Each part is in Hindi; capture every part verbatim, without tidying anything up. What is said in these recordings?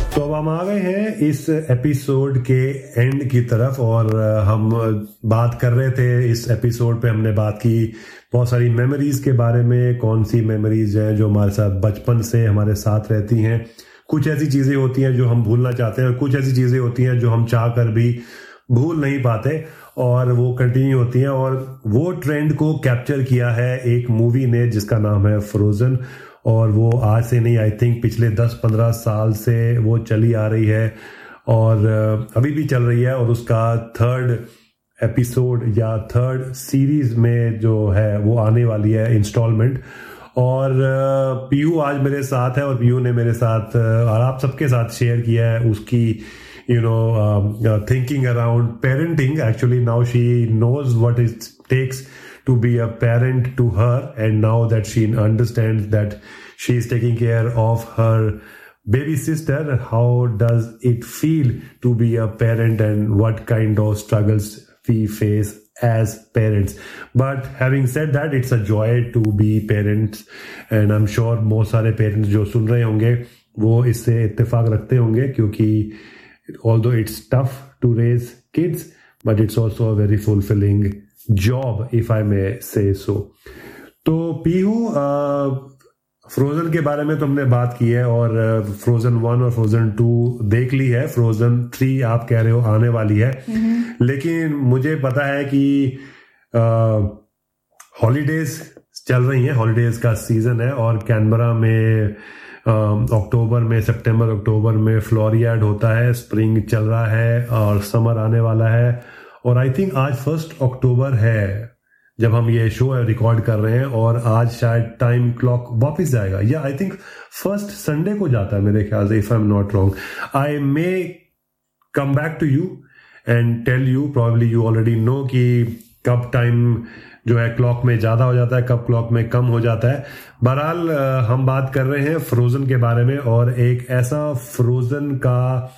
तो अब हम आ गए हैं इस एपिसोड के एंड की तरफ और हम बात कर रहे थे इस एपिसोड पे हमने बात की बहुत सारी मेमोरीज के बारे में, कौन सी मेमोरीज हैं जो हमारे साथ बचपन से हमारे साथ रहती हैं। कुछ ऐसी चीजें होती हैं जो हम भूलना चाहते हैं और कुछ ऐसी चीजें होती हैं जो हम चाह कर भी भूल नहीं पाते और वो कंटिन्यू होती हैं। और वो ट्रेंड को कैप्चर किया है एक मूवी ने जिसका नाम है फ्रोजन, और वो आज से नहीं, आई थिंक पिछले दस पंद्रह साल से वो चली आ रही है और अभी भी चल रही है। और उसका थर्ड एपिसोड या थर्ड सीरीज में जो है वो आने वाली है इंस्टॉलमेंट। और पीयू आज मेरे साथ है और पीयू ने मेरे साथ और आप सबके साथ शेयर किया है उसकी you know um, uh, thinking around parenting. Actually now she knows what it takes to be a parent to her, and now that she understands that she is taking care of her baby sister, how does it feel to be a parent and what kind of struggles we face as parents. But having said that, it's a joy to be parents, and I'm sure बहुत सारे parents जो सुन रहे होंगे वो इससे इत्तेफाक रखते होंगे, क्योंकि although it's tough to raise kids, but it's also a very fulfilling job, if I may say so. तो पीहू फ्रोजन के बारे में तो हमने बात की है और फ्रोजन वन और फ्रोजन टू देख ली है, फ्रोजन थ्री आप कह रहे हो आने वाली है। mm-hmm. लेकिन मुझे पता है कि हॉलीडेज चल रही हैं, हॉलीडेज का सीजन है और कैनबरा में अक्टूबर में, सितंबर अक्टूबर में फ्लोरियाड होता है, स्प्रिंग चल रहा है और समर आने वाला है। और आई थिंक आज फर्स्ट अक्टूबर है जब हम ये शो रिकॉर्ड कर रहे हैं और आज शायद टाइम क्लॉक वापस जाएगा, या आई थिंक फर्स्ट संडे को जाता है मेरे ख्याल से, if I am not wrong. I may come back to you and tell you, probably you already know कि कब टाइम जो है क्लॉक में ज्यादा हो जाता है, कब क्लॉक में कम हो जाता है। बहरहाल हम बात कर रहे हैं फ्रोजन के बारे में और एक ऐसा फ्रोजन का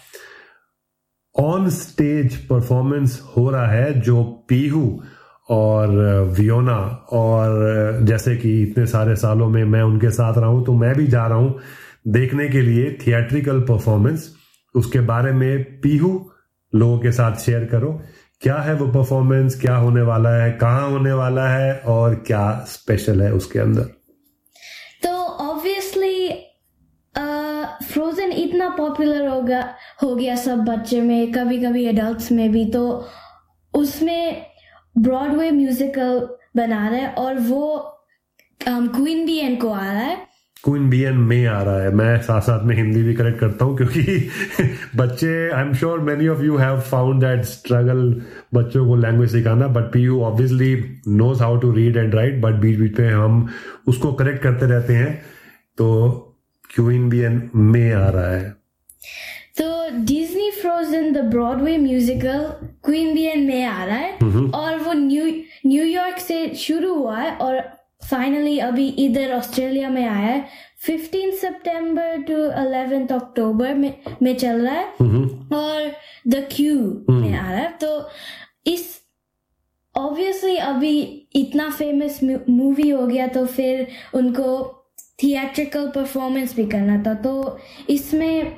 ऑन स्टेज परफॉर्मेंस हो रहा है जो पीहू और वियोना और जैसे कि इतने सारे सालों में मैं उनके साथ रहा हूं, तो मैं भी जा रहा हूं देखने के लिए थिएट्रिकल परफॉर्मेंस। उसके बारे में पीहू लोगों के साथ शेयर करो, क्या है वो परफॉर्मेंस, क्या होने वाला है, कहाँ होने वाला है और क्या स्पेशल है उसके अंदर। तो ऑब्वियसली फ्रोजन इतना पॉपुलर हो गया हो गया सब बच्चे में, कभी कभी एडल्ट्स में भी, तो उसमें ब्रॉडवे म्यूजिकल बना रहा है और वो क्वीन बी एन को आ रहा है, क्वीन बी एन में आ रहा है। मैं साथ साथ में हिंदी भी करेक्ट करता हूँ क्योंकि बच्चे, I am sure many of you have found that struggle बच्चों को लैंग्वेज सिखाना, but PU obviously knows how to read and right, but बीच बीच में हम उसको करेक्ट करते रहते हैं। तो क्वीन बी एन में आ रहा है। तो Disney frozen the Broadway musical queen B N में आ रहा है और वो न्यू न्यूयॉर्क से शुरू हुआ है और फाइनली अभी इधर ऑस्ट्रेलिया में आया है। Fifteen September to eleventh October में में चल रहा है और द क्यू में आ रहा है। तो इस ऑब्वियसली अभी इतना फेमस मूवी हो गया तो फिर उनको थिएट्रिकल परफॉर्मेंस भी करना था, तो इसमें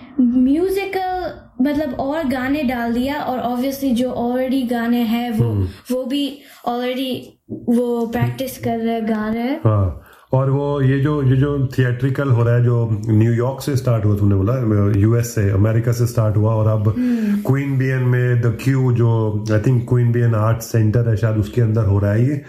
म्यूजिकल मतलब और गाने डाल दिया और ऑब्वियसली जो ऑलरेडी गाने हैं वो वो भी ऑलरेडी वो प्रैक्टिस कर रहे हैं, गा रहे हैं। हाँ, और वो ये जो ये जो थिएट्रिकल हो रहा है जो न्यूयॉर्क से स्टार्ट हुआ, तूने बोला यूएस से, अमेरिका से स्टार्ट हुआ और अब क्वीन बी एन में द क्यू जो I think queen B an art centre है शायद उसके अंदर हो रहा है ये,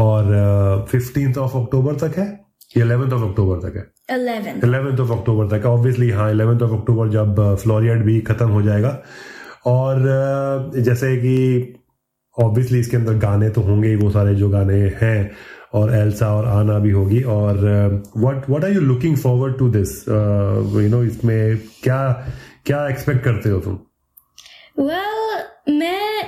और फिफ्टींथ ऑफ अक्टूबर तक है, इलेवेंथ ऑफ अक्टूबर तक है, इलेवेंथ ऑफ अक्टूबर तक ऑब्वियसली। हाँ, इलेवेंथ ऑफ अक्टूबर जब फ्लोरियाड भी खत्म हो जाएगा। और जैसे कि ऑब्वियसली इसके अंदर गाने तो होंगे ही, वो सारे जो गाने हैं, और एल्सा और आना भी होगी। और what what are you looking forward to this, you know, इसमें क्या क्या एक्सपेक्ट करते हो तुम? वेल well, मैं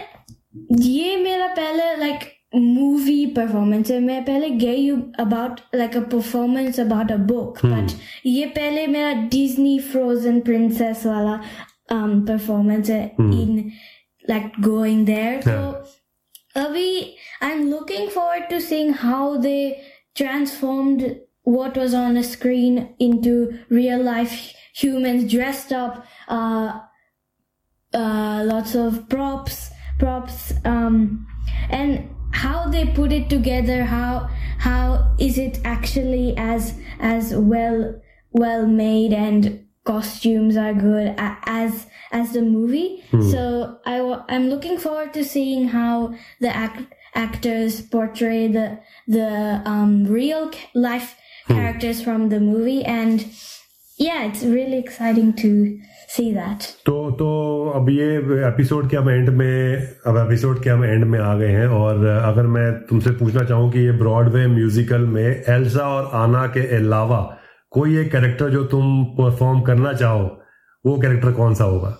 ये मेरा पहले लाइक मूवी परफॉर्मेंस है। मैं पहले गई about like a performance about a book, but ये पहले मेरा डिज्नी फ्रोजन प्रिंसेस वाला परफॉर्मेंस है इन लाइक गोइंग देयर। तो अभी I am looking forward to seeing how they transformed what was on the screen into real life humans dressed up, uh, uh, lots of props, props, um, and how they put it together. How how is it actually as as well well made, and costumes are good as as the movie. Hmm. So I I'm looking forward to seeing how the act, actors portray the the um, real life characters hmm. from the movie, and yeah, it's really exciting to see that. तो तो अब ये एपिसोड के हम एंड में अब एपिसोड के हम एंड में आ गए हैं, और अगर मैं तुमसे पूछना चाहूँ कि ये ब्रॉडवे म्यूजिकल में एल्सा और आना के अलावा कोई एक कैरेक्टर जो तुम परफॉर्म करना चाहो, वो कैरेक्टर कौन सा होगा?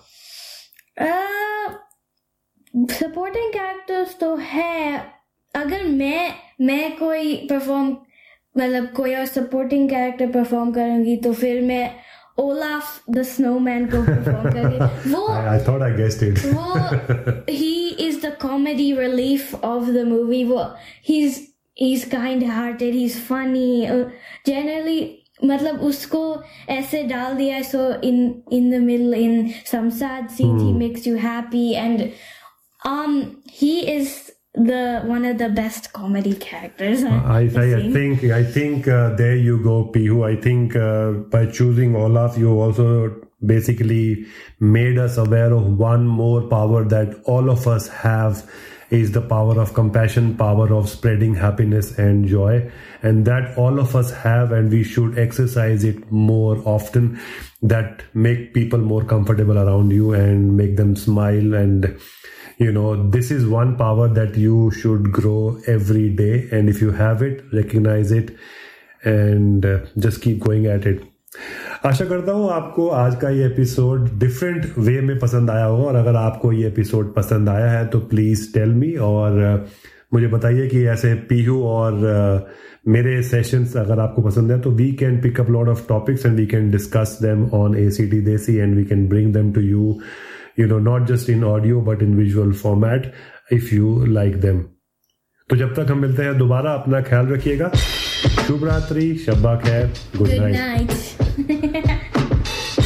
सपोर्टिंग कैरेक्टर्स तो है. अगर मैं मैं कोई परफॉर्म मतलब कोई और सपोर्टिंग कैरेक्टर परफॉर्म करूंगी तो फिर मैं ओलाफ द स्नोमैन को परफॉर्म करूंगी. वो I thought I guessed it. वो he is the comedy relief of the movie. वो he's he's kind hearted, he's funny. Uh, generally मतलब उसको ऐसे डाल दिया so in in the middle in some sad scenes hmm. he makes you happy, and um he is the one of the best comedy characters. I, I, I, I think I think uh, there you go, Pihu. I think uh, by choosing Olaf, you also basically made us aware of one more power that all of us have, is the power of compassion, power of spreading happiness and joy, and that all of us have, and we should exercise it more often. That make people more comfortable around you and make them smile, and you know, this is one power that you should grow every day, and if you have it, recognize it and uh, just keep going at it. आशा करता हूँ आपको आज का ये एपिसोड डिफरेंट वे में पसंद आया होगा, और अगर आपको ये एपिसोड पसंद आया है तो प्लीज टेल मी, और uh, मुझे बताइए कि ऐसे पीहू और uh, मेरे सेशंस अगर आपको पसंद है तो we can pick up lot of topics and we can discuss them on ACT देसी, and we can bring them to you, you know, not just in audio but in visual format if you like them. तो जब तक हम मिलते हैं दोबारा, अपना ख्याल रखिएगा. शुभ रात्रि, शब्बा खैर, गुड नाइट.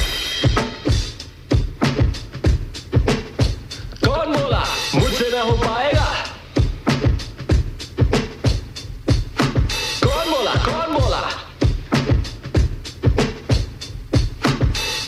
कौन बोला मुझसे ना हो पाए?